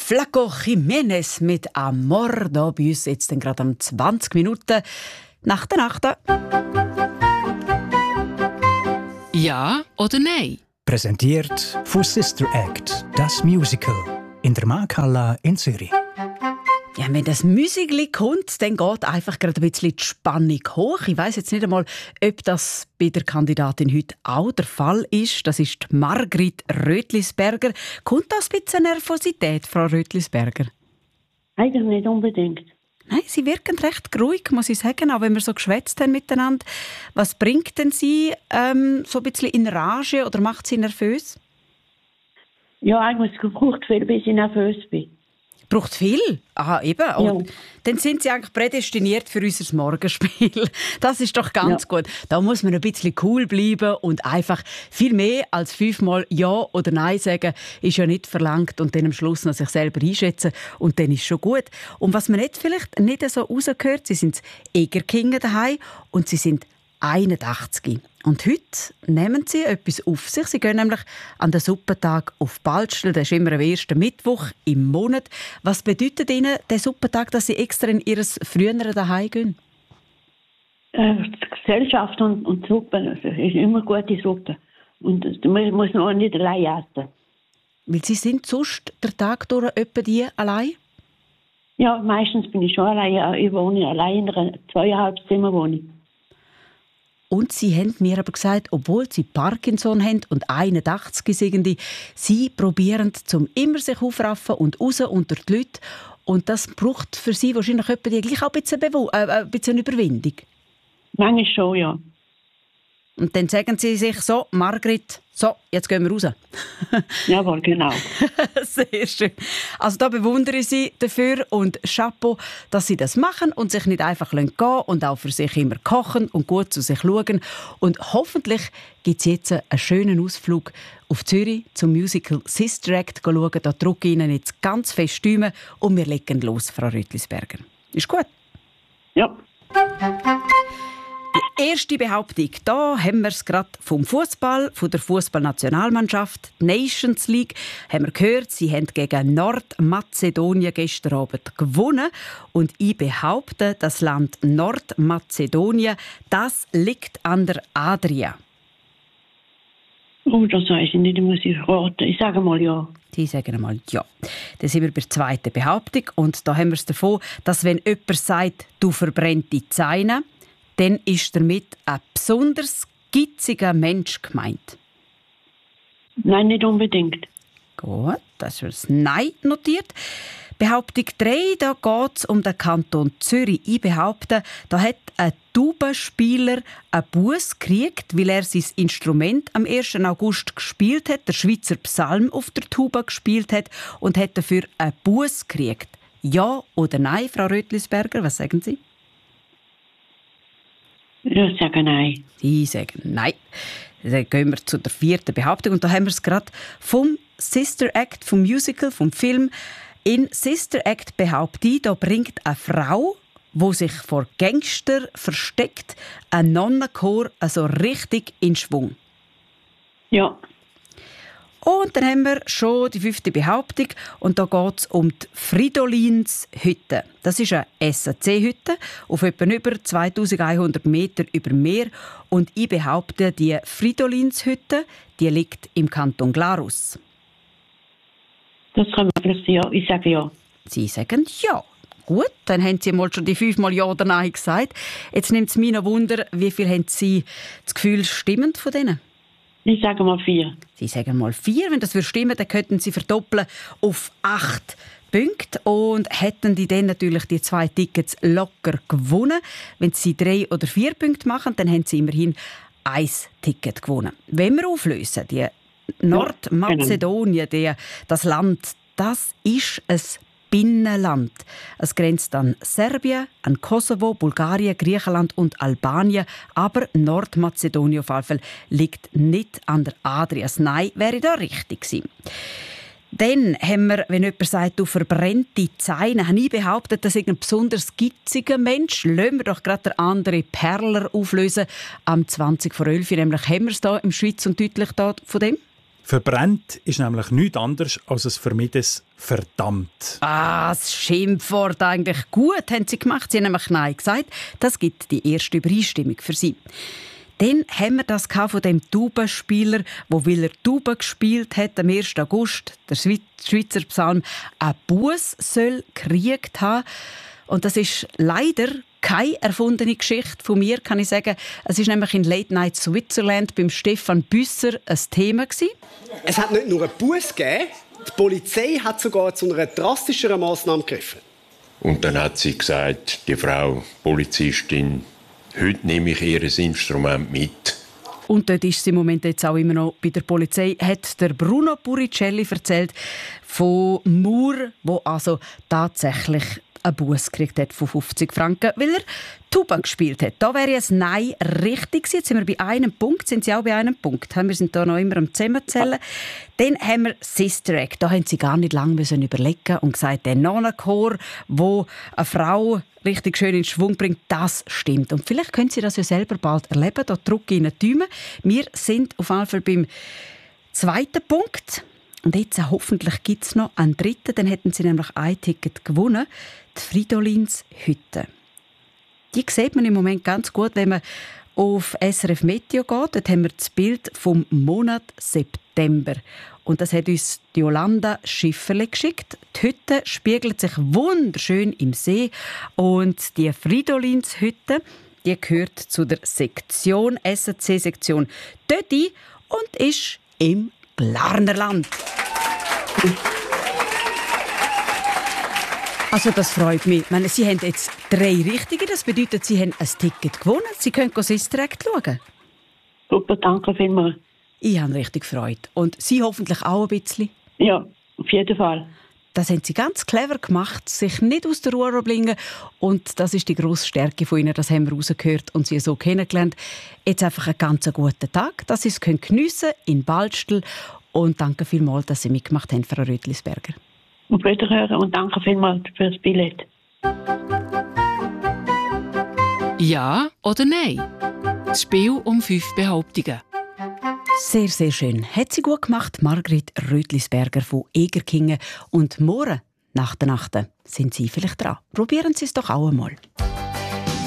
Flaco Jiménez mit Amor, da bei uns jetzt gerade um 20 Minuten nach der Nacht. Ja oder nein? Präsentiert von Sister Act, das Musical in der Markthalle in Zürich. Ja, wenn das Musical kommt, dann geht einfach gerade ein bisschen die Spannung hoch. Ich weiss jetzt nicht einmal, ob das bei der Kandidatin heute auch der Fall ist. Das ist die Margrit Rötlisberger. Kommt das ein bisschen Nervosität, Frau Rötlisberger? Eigentlich nicht unbedingt. Nein, Sie wirken recht ruhig, muss ich sagen, auch wenn wir so geschwätzt haben miteinander. Was bringt denn Sie so ein bisschen in Rage oder macht Sie nervös? Ja, eigentlich braucht viel, bis ich nervös bin. Braucht viel? Aha, eben. Ja. Und dann sind Sie eigentlich prädestiniert für unser Morgenspiel. Das ist doch ganz gut. Da muss man ein bisschen cool bleiben und einfach viel mehr als 5-mal Ja oder Nein sagen, ist ja nicht verlangt und dann am Schluss noch sich selber einschätzen und dann ist schon gut. Und was man jetzt vielleicht nicht so rausgehört, Sie sind Egerkinder daheim und Sie sind 81. Und heute nehmen Sie etwas auf sich. Sie gehen nämlich an den Suppentag auf Balzstel. Das ist immer am ersten Mittwoch im Monat. Was bedeutet Ihnen der Suppentag, dass Sie extra in Ihr früheren daheim gehen? Die Gesellschaft und Suppe, also ist immer gute Suppe. Und man muss noch nicht allein essen. Weil Sie sind sonst den Tag durch etwa die allein? Ja, meistens bin ich schon allein. Ich wohne allein in einer 2,5-Zimmer-Wohnung. Und Sie haben mir aber gesagt, obwohl Sie Parkinson haben und 81 sind, Sie probieren zum immer sich aufraffen und raus unter die Leute. Und das braucht für Sie wahrscheinlich gleich auch ein bisschen Überwindung. Manchmal schon, ja. Und dann sagen Sie sich so, Margrit, so, jetzt gehen wir raus. Jawohl, genau. Sehr schön. Also da bewundere ich Sie dafür und Chapeau, dass Sie das machen und sich nicht einfach gehen und auch für sich immer kochen und gut zu sich schauen. Und hoffentlich gibt es jetzt einen schönen Ausflug auf Zürich zum Musical Sister Act schauen. Da drücke ich Ihnen jetzt ganz fest die Daumen und wir legen los, Frau Rötlisberger. Ist gut? Ja. Die erste Behauptung, da haben wir es gerade vom Fußball, von der Fußballnationalmannschaft, die Nations League, haben wir gehört, sie haben gegen Nordmazedonien gestern Abend gewonnen. Und ich behaupte, das Land Nordmazedonien, das liegt an der Adria. Oh, das weiß ich nicht, muss ich raten. Ich sage mal ja. Sie sagen einmal ja. Dann sind wir bei der zweiten Behauptung. Und da haben wir es davon, dass wenn jemand sagt, du verbrennt die Zähne, dann ist damit ein besonders gitziger Mensch gemeint. Nein, nicht unbedingt. Gut, das ist das Nein notiert. Behauptung 3, da geht es um den Kanton Zürich. Ich behaupte, da hat ein Tubenspieler einen Buss gekriegt, weil er sein Instrument am 1. August gespielt hat, der Schweizer Psalm auf der Tuba gespielt hat und hat dafür einen Buss gekriegt. Ja oder nein, Frau Rötlisberger, was sagen Sie? Ich sage nein. Sie sagen nein. Dann gehen wir zu der vierten Behauptung. Und da haben wir es gerade vom Sister Act, vom Musical, vom Film. In Sister Act behaupte ich, da bringt eine Frau, die sich vor Gangster versteckt, einen Nonnenchor also richtig in Schwung. Ja. Und dann haben wir schon die 5. Behauptung. Und da geht es um die Fridolins Hütte. Das ist eine SAC-Hütte auf etwa über 2100 Meter über Meer. Und ich behaupte, die Fridolins Hütte, die liegt im Kanton Glarus. Das kann man vielleicht ja. Ich sage ja. Sie sagen ja. Gut, dann haben Sie mal schon die 5-mal Ja oder Nein gesagt. Jetzt nimmt es mich noch Wunder, wie viel haben Sie das Gefühl stimmend von denen? Ich sage mal 4. Sie sagen mal 4. Wenn das stimmen, dann könnten Sie verdoppeln auf 8 Punkte und hätten die dann natürlich die 2 Tickets locker gewonnen. Wenn Sie 3 oder 4 Punkte machen, dann haben Sie immerhin 1 Ticket gewonnen. Wenn wir auflösen, die Nordmazedonien, das Land, das ist ein Binnenland. Es grenzt an Serbien, an Kosovo, Bulgarien, Griechenland und Albanien. Aber Nordmazedonien auf jeden Fall liegt nicht an der Adria. Nein, wäre da richtig gewesen. Dann haben wir, wenn jemand sagt, du verbrennte Zähne, habe ich behauptet, das ist ein besonders gitziger Mensch. Lassen wir doch gerade den anderen Perler auflösen. Am 20 vor 11 nämlich haben wir es da im Schweiz und deutlich da von dem. Verbrennt ist nämlich nichts anderes als ein vermiedetes «verdammt». Das Schimpfwort eigentlich gut, haben sie gemacht. Sie haben nämlich «Nein» gesagt. Das gibt die erste Übereinstimmung für sie. Dann haben wir das von dem Tubenspieler, der, weil er Tuben gespielt hat, am 1. August, der Schweizer Psalm, einen Buß gekriegt haben. Und das ist leider keine erfundene Geschichte von mir, kann ich sagen. Es war nämlich in Late Night Switzerland beim Stefan Büsser ein Thema gewesen. Es hat nicht nur einen Buß gegeben, die Polizei hat sogar zu einer drastischeren Massnahme gegriffen. Und dann hat sie gesagt, die Frau Polizistin, heute nehme ich ihr Instrument mit. Und dort ist sie im Moment jetzt auch immer noch bei der Polizei, hat der Bruno Puricelli erzählt von Mur, wo also tatsächlich einen Buß gekriegt hat von 50 Franken, weil er Tuba gespielt hat. Da wäre ein Nein richtig gewesen. Jetzt sind wir bei einem Punkt. Sind Sie auch bei einem Punkt? Wir sind hier noch immer am Zusammenzählen. Dann haben wir Sister Act. Da haben Sie gar nicht lange überlegen und gesagt, der Nonnenchor, wo eine Frau richtig schön in Schwung bringt, das stimmt. Und vielleicht können Sie das ja selber bald erleben. Da drücke ich Ihnen die Daumen. Wir sind auf jeden Fall beim zweiten Punkt. Und jetzt hoffentlich gibt es noch einen dritten. Dann hätten Sie nämlich ein Ticket gewonnen. Die Fridolins Hütte. Die sieht man im Moment ganz gut, wenn man auf SRF Meteo geht. Dort haben wir das Bild vom Monat September. Und das hat uns die Jolanda Schifferle geschickt. Die Hütte spiegelt sich wunderschön im See. Und die Fridolins Hütte, die gehört zu der Sektion SC-Sektion Dödi und ist im Glarnerland. Also das freut mich. Ich meine, Sie haben jetzt 3 Richtige. Das bedeutet, Sie haben ein Ticket gewonnen. Sie können Sister Act schauen. Super, danke vielmals. Ich habe richtig Freude. Und Sie hoffentlich auch ein bisschen? Ja, auf jeden Fall. Das haben Sie ganz clever gemacht, sich nicht aus der Ruhe bringen. Und das ist die grosse Stärke von Ihnen. Das haben wir rausgehört und Sie so kennengelernt. Jetzt einfach einen ganz guten Tag, dass Sie es geniessen können in Balstel. Und danke vielmals, dass Sie mitgemacht haben, Frau Rötlisberger. Auf Wiederhören und danke vielmals für das Billett. Ja oder nein? Das Spiel um 5 Behauptungen. Sehr, sehr schön. Hat sie gut gemacht, Margrit Rötlisberger von Egerkingen. Und morgen, nach der Nacht, sind Sie vielleicht dran. Probieren Sie es doch auch einmal.